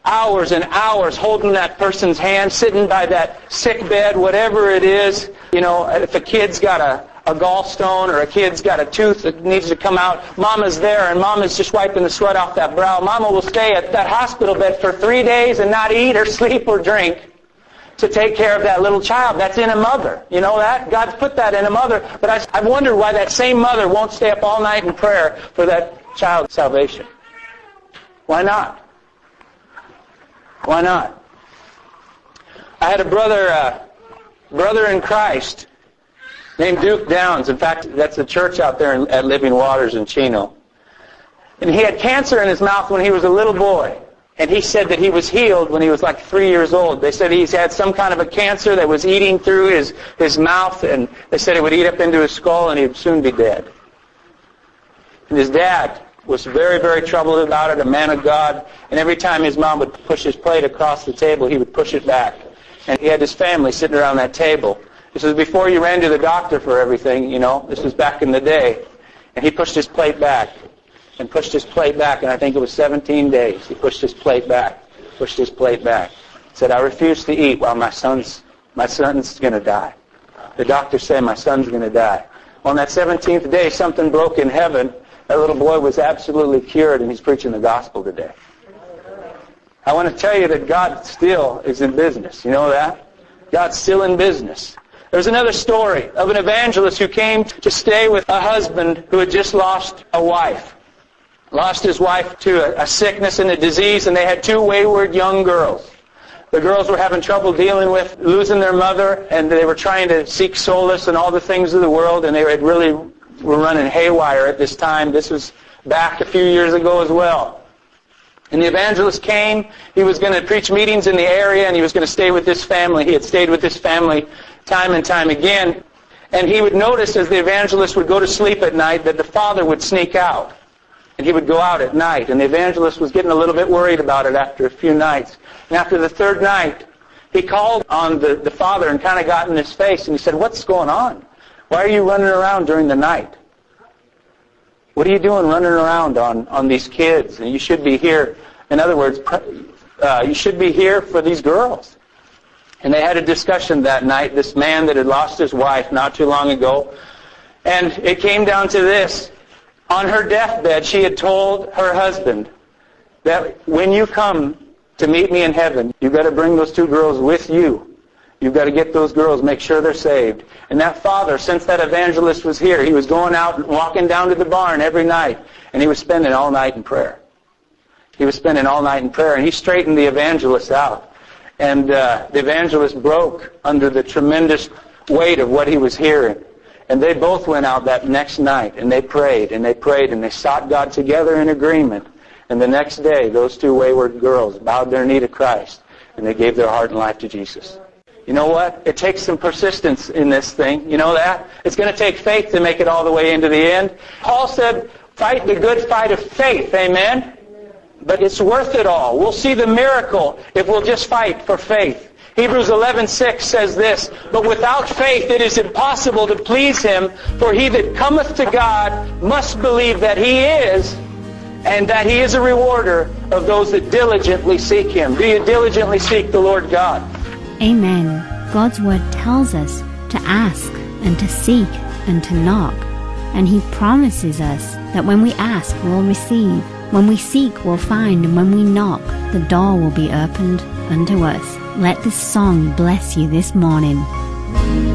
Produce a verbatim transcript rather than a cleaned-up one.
hours and hours holding that person's hand, sitting by that sick bed, whatever it is. You know, if a kid's got a, a gallstone or a kid's got a tooth that needs to come out, Mama's there and Mama's just wiping the sweat off that brow. Mama will stay at that hospital bed for three days and not eat or sleep or drink to take care of that little child. That's in a mother. You know that? God's put that in a mother. But I, I've wondered why that same mother won't stay up all night in prayer for that child's salvation. Why not? Why not? I had a brother, uh, brother in Christ named Duke Downs. In fact, that's a church out there in, at Living Waters in Chino. And he had cancer in his mouth when he was a little boy. And he said that he was healed when he was like three years old. They said he's had some kind of a cancer that was eating through his, his mouth, and they said it would eat up into his skull and he'd soon be dead. And his dad was very, very troubled about it, a man of God, and every time his mom would push his plate across the table, he would push it back. And he had his family sitting around that table. This was before you ran to the doctor for everything, you know. This was back in the day. And he pushed his plate back. And pushed his plate back, and I think it was seventeen days. He pushed his plate back, pushed his plate back. Said, I refuse to eat while my son's my son's going to die. The doctor said my son's going to die. On that seventeenth day, something broke in heaven. That little boy was absolutely cured, and he's preaching the gospel today. I want to tell you that God still is in business. You know that? God's still in business. There's another story of an evangelist who came to stay with a husband who had just lost a wife. Lost his wife to a, a sickness and a disease, and they had two wayward young girls. The girls were having trouble dealing with losing their mother, and they were trying to seek solace in all the things of the world, and they had really were running haywire at this time. This was back a few years ago as well. And the evangelist came. He was going to preach meetings in the area, and he was going to stay with this family. He had stayed with this family time and time again. And he would notice as the evangelist would go to sleep at night that the father would sneak out. And he would go out at night. And the evangelist was getting a little bit worried about it after a few nights. And after the third night, he called on the, the father and kind of got in his face. And he said, what's going on? Why are you running around during the night? What are you doing running around on, on these kids? And you should be here. In other words, uh, you should be here for these girls. And they had a discussion that night, this man that had lost his wife not too long ago. And it came down to this. On her deathbed, she had told her husband that when you come to meet me in heaven, you've got to bring those two girls with you. You've got to get those girls, make sure they're saved. And that father, since that evangelist was here, he was going out and walking down to the barn every night, and he was spending all night in prayer. He was spending all night in prayer, and he straightened the evangelist out. And uh, the evangelist broke under the tremendous weight of what he was hearing. And they both went out that next night, and they prayed, and they prayed, and they sought God together in agreement. And the next day, those two wayward girls bowed their knee to Christ, and they gave their heart and life to Jesus. You know what? It takes some persistence in this thing. You know that? It's going to take faith to make it all the way into the end. Paul said, fight the good fight of faith. Amen? But it's worth it all. We'll see the miracle if we'll just fight for faith. Hebrews eleven six says this, but without faith it is impossible to please Him, for he that cometh to God must believe that He is, and that He is a rewarder of those that diligently seek Him. Do you diligently seek the Lord God? Amen. God's Word tells us to ask and to seek and to knock. And He promises us that when we ask, we'll receive. When we seek, we'll find. And when we knock, the door will be opened unto us. Let this song bless you this morning.